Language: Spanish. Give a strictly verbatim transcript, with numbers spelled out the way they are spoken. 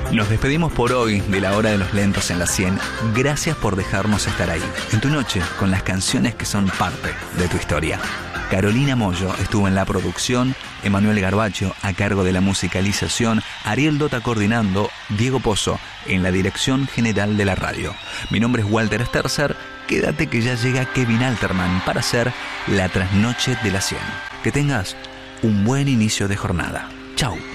Nos despedimos por hoy de la hora de los lentos en la cien. Gracias por dejarnos estar ahí, en tu noche, con las canciones que son parte de tu historia. Carolina Mollo estuvo en la producción, Emanuel Garbacho a cargo de la musicalización, Ariel Dota coordinando, Diego Pozo en la dirección general de la radio. Mi nombre es Walter Sterzer. Quédate que ya llega Kevin Alterman para hacer la trasnoche de la cien. Que tengas un buen inicio de jornada. Chau.